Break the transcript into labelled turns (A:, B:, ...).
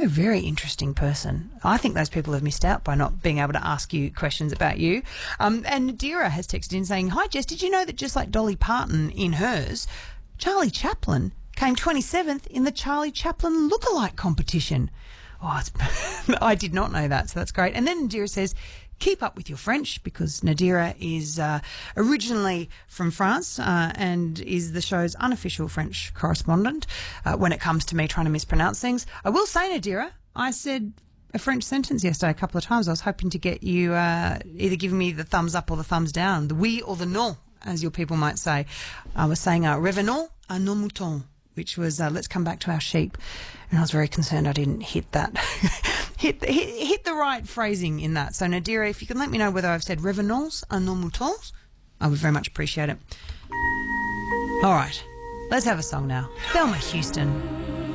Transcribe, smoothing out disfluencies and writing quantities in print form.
A: a very interesting person. I think those people have missed out by not being able to ask you questions about you. And Nadira has texted in saying, "Hi Jess, did you know that just like Dolly Parton in hers, Charlie Chaplin came 27th in the Charlie Chaplin lookalike competition?" Oh, I did not know that, so that's great. And then Nadira says, "Keep up with your French," because Nadira is originally from France and is the show's unofficial French correspondent when it comes to me trying to mispronounce things. I will say, Nadira, I said a French sentence yesterday a couple of times. I was hoping to get you either giving me the thumbs up or the thumbs down, the oui or the non, as your people might say. I was saying revenons à nos moutons, which was let's come back to our sheep. And I was very concerned I didn't hit that. hit the right phrasing in that. So Nadira, if you can let me know whether I've said revenons à nos moutons, I would very much appreciate it. All right, let's have a song now. Thelma Houston.